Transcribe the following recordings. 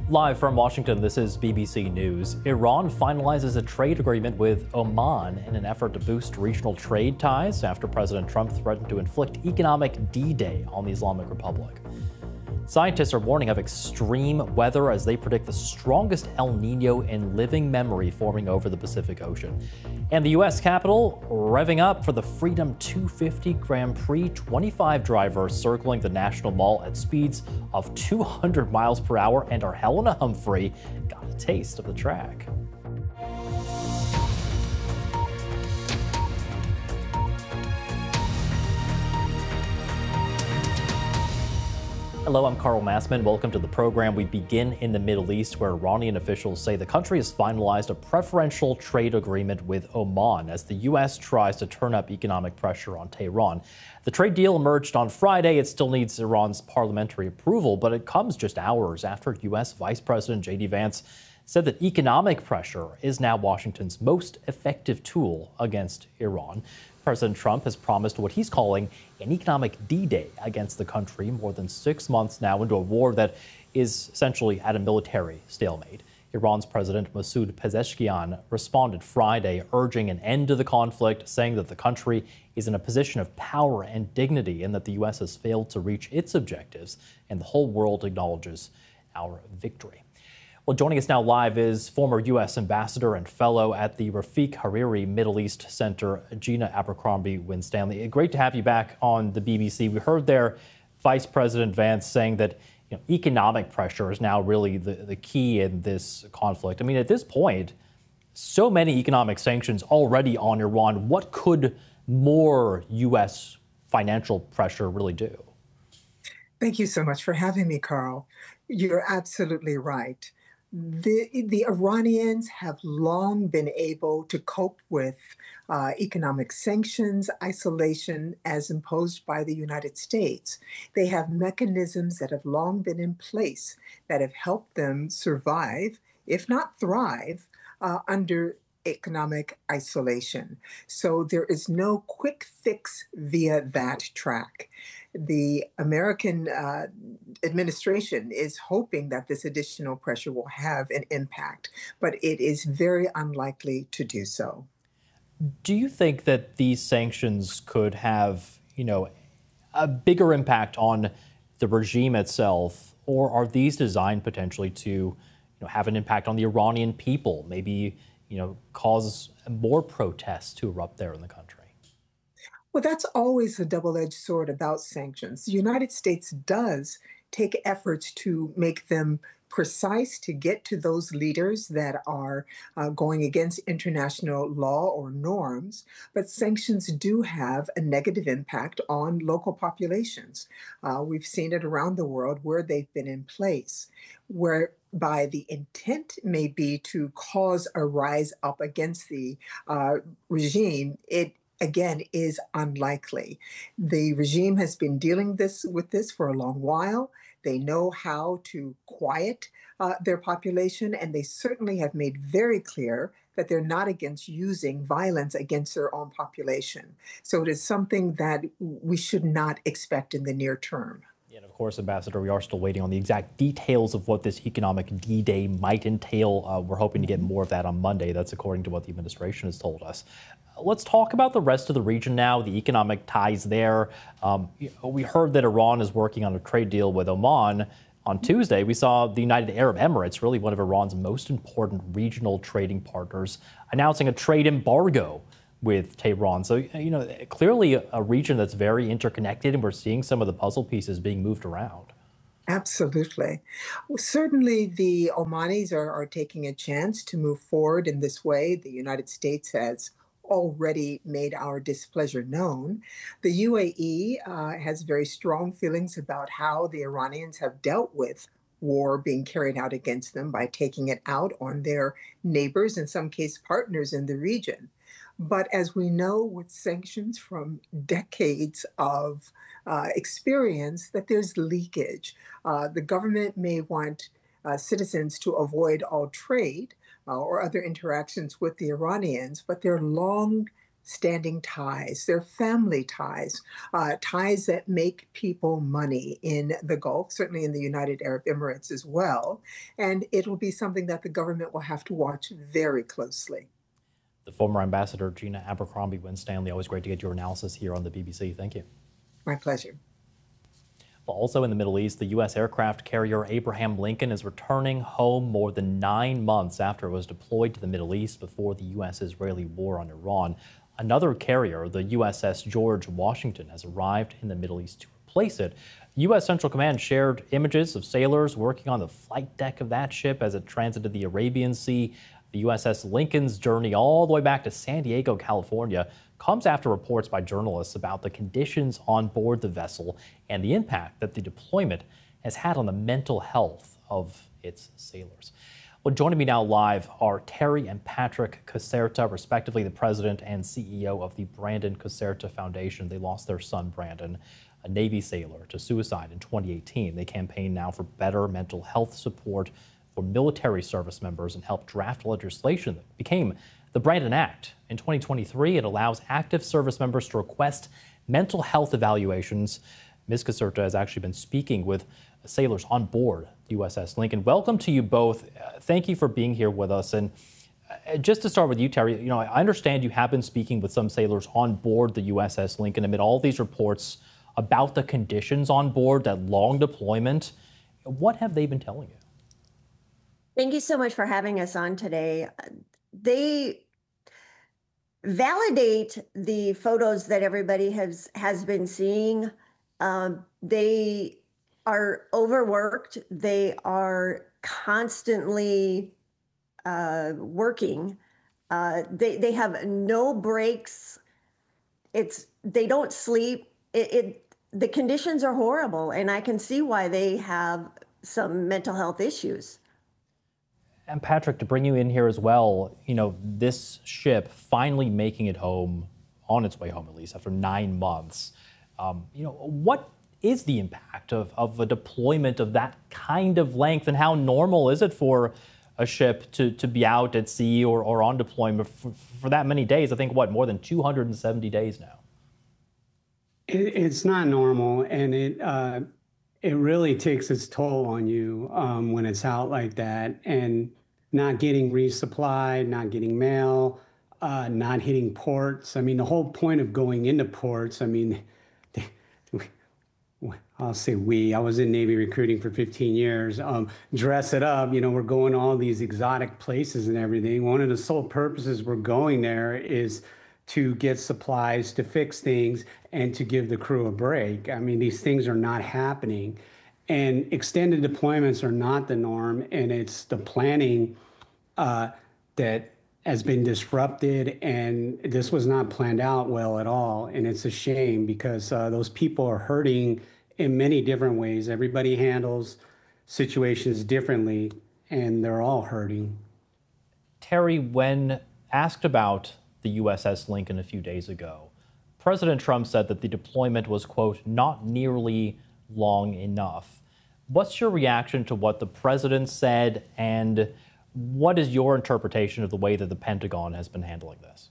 Live from Washington, this is BBC News. Iran finalizes a trade agreement with Oman in an effort to boost regional trade ties after President Trump threatened to inflict economic D-Day on the Islamic Republic. Scientists are warning of extreme weather as they predict the strongest El Nino in living memory forming over the Pacific Ocean. And the U.S. Capitol revving up for the Freedom 250 Grand Prix. 25 drivers circling the National Mall at speeds of 200 miles per hour, and our Helena Humphrey got a taste of the track. Hello, I'm Carl Massman. Welcome to the program. We begin in the Middle East, where Iranian officials say the country has finalized a preferential trade agreement with Oman as the U.S. tries to turn up economic pressure on Tehran. The trade deal emerged on Friday. It still needs Iran's parliamentary approval, but it comes just hours after U.S. Vice President J.D. Vance said that economic pressure is now Washington's most effective tool against Iran. President Trump has promised what he's calling an economic D-Day against the country more than 6 months now into a war that is essentially at a military stalemate. Iran's President Masoud Pezeshkian responded Friday, urging an end to the conflict, saying that the country is in a position of power and dignity and that the U.S. has failed to reach its objectives, and the whole world acknowledges our victory. Well, joining us now live is former U.S. Ambassador and Fellow at the Rafiq Hariri Middle East Center, Gina Abercrombie Winstanley. Great to have you back on the BBC. We heard there Vice President Vance saying that economic pressure is now really the key in this conflict. I mean, at this point, so many economic sanctions already on Iran. What could more U.S. financial pressure really do? Thank you so much for having me, Carl. You're absolutely right. The Iranians have long been able to cope with economic sanctions, isolation as imposed by the United States. They have mechanisms that have long been in place that have helped them survive, if not thrive, under economic isolation. So there is no quick fix via that track. The American administration is hoping that this additional pressure will have an impact, but it is very unlikely to do so. Do you think that these sanctions could have, a bigger impact on the regime itself, or are these designed potentially to, have an impact on the Iranian people, maybe, cause more protests to erupt there in the country? Well, that's always a double-edged sword about sanctions. The United States does take efforts to make them precise, to get to those leaders that are going against international law or norms, but sanctions do have a negative impact on local populations. We've seen it around the world where they've been in place, whereby the intent may be to cause a rise up against the regime. It again is unlikely. The regime has been dealing with this for a long while. They know how to quiet their population, and they certainly have made very clear that they're not against using violence against their own population. So it is something that we should not expect in the near term. And of course, Ambassador, we are still waiting on the exact details of what this economic D-Day might entail. We're hoping to get more of that on Monday. That's according to what the administration has told us. Let's talk about the rest of the region now, the economic ties there. We heard that Iran is working on a trade deal with Oman. On Tuesday, we saw the United Arab Emirates, really one of Iran's most important regional trading partners, announcing a trade embargo with Tehran. So, clearly a region that's very interconnected, and we're seeing some of the puzzle pieces being moved around. Absolutely. Well, certainly, the Omanis are taking a chance to move forward in this way. The United States has already made our displeasure known. The UAE has very strong feelings about how the Iranians have dealt with war being carried out against them by taking it out on their neighbors, in some case partners in the region. But as we know with sanctions from decades of experience, that there's leakage. The government may want citizens to avoid all trade or other interactions with the Iranians, but there are long standing ties, their family ties, ties that make people money in the Gulf, certainly in the United Arab Emirates as well. And it will be something that the government will have to watch very closely. The former Ambassador Gina Abercrombie Winstanley, always great to get your analysis here on the BBC. Thank you. My pleasure. Well, also in the Middle East, the U.S. aircraft carrier Abraham Lincoln is returning home more than 9 months after it was deployed to the Middle East before the U.S.-Israeli war on Iran. Another carrier, the USS George Washington, has arrived in the Middle East to replace it. U.S. Central Command shared images of sailors working on the flight deck of that ship as it transited the Arabian Sea. The USS Lincoln's journey all the way back to San Diego, California, comes after reports by journalists about the conditions on board the vessel and the impact that the deployment has had on the mental health of its sailors. Well, joining me now live are Terry and Patrick Caserta, respectively the president and CEO of the Brandon Caserta Foundation. They lost their son, Brandon, a Navy sailor, to suicide in 2018. They campaign now for better mental health support for military service members and helped draft legislation that became the Brandon Act. In 2023, it allows active service members to request mental health evaluations. Ms. Caserta has actually been speaking with sailors on board the USS Lincoln. Welcome to you both. Thank you for being here with us. And just to start with you, Terry, I understand you have been speaking with some sailors on board the USS Lincoln amid all these reports about the conditions on board, that long deployment. What have they been telling you? Thank you so much for having us on today. They validate the photos that everybody has been seeing. They are overworked. They are constantly working. They have no breaks. They don't sleep. The conditions are horrible, and I can see why they have some mental health issues. And Patrick, to bring you in here as well, this ship finally making it home, on its way home at least, after 9 months. What is the impact of a deployment of that kind of length, and how normal is it for a ship to be out at sea or on deployment for that many days? I think, more than 270 days now? It's not normal, and it really takes its toll on you when it's out like that, and not getting resupplied, not getting mail, not hitting ports. I mean, the whole point of going into ports, I'll say I was in Navy recruiting for 15 years, dress it up, we're going to all these exotic places and everything. One of the sole purposes we're going there is to get supplies, to fix things, and to give the crew a break. I mean, these things are not happening. And extended deployments are not the norm, and it's the planning that has been disrupted, and this was not planned out well at all. And it's a shame because those people are hurting in many different ways. Everybody handles situations differently, and they're all hurting. Terry, when asked about the USS Lincoln a few days ago, President Trump said that the deployment was, quote, not nearly long enough. What's your reaction to what the president said, and what is your interpretation of the way that the Pentagon has been handling this?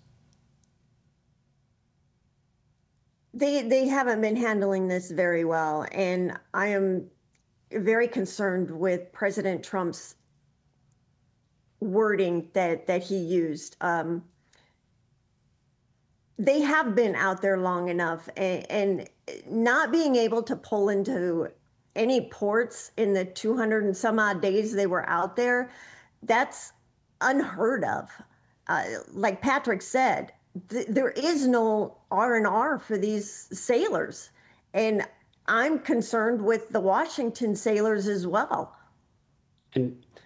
They haven't been handling this very well, and I am very concerned with President Trump's wording that he used. They have been out there long enough, and not being able to pull into any ports in the 200 and some odd days they were out there, that's unheard of. Like Patrick said, there is no R&R for these sailors. And I'm concerned with the Washington sailors as well. And